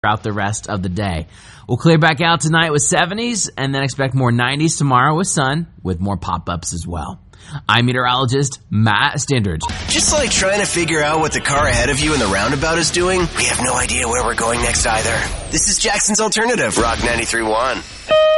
throughout the rest of the day. We'll clear back out tonight with 70s and then expect more 90s tomorrow with sun, with more pop-ups as well. I'm meteorologist Matt Standridge. Just like trying to figure out what the car ahead of you in the roundabout is doing, we have no idea where we're going next either. This is Jackson's Alternative, Rock 93.1.